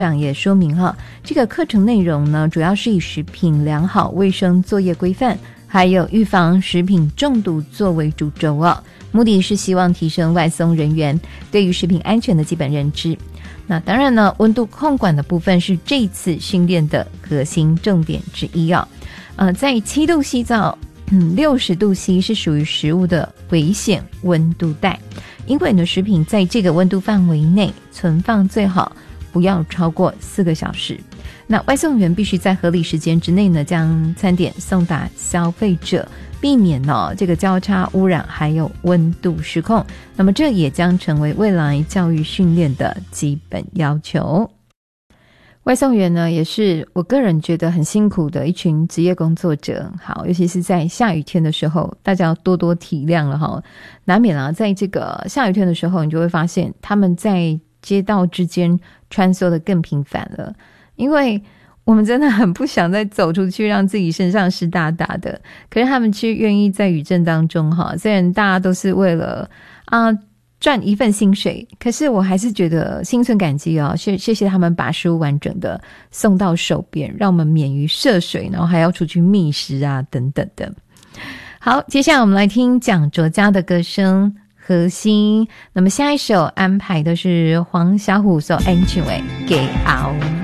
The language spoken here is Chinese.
长也说明这个课程内容呢，主要是以食品良好卫生作业规范，还有预防食品中毒作为主轴目的是希望提升外送人员对于食品安全的基本认知。那当然呢，温度控管的部分是这次训练的核心重点之一在7度C到60度C 是属于食物的危险温度带，因为呢，食品在这个温度范围内存放最好不要超过4个小时。那外送员必须在合理时间之内呢，将餐点送达消费者，避免这个交叉污染还有温度失控。那么这也将成为未来教育训练的基本要求。外送员呢，也是我个人觉得很辛苦的一群职业工作者。好，尤其是在下雨天的时候，大家要多多体谅了难免在这个下雨天的时候，你就会发现他们在街道之间穿梭的更频繁了，因为我们真的很不想再走出去让自己身上湿哒哒的，可是他们却愿意在雨阵当中虽然大家都是为了赚一份薪水，可是我还是觉得心存感激谢谢他们把食物完整的送到手边，让我们免于涉水，然后还要出去觅食等等的。好，接下来我们来听蒋卓嘉的歌声核心。那么下一首安排的是黄小琥所演唱的《给熬》。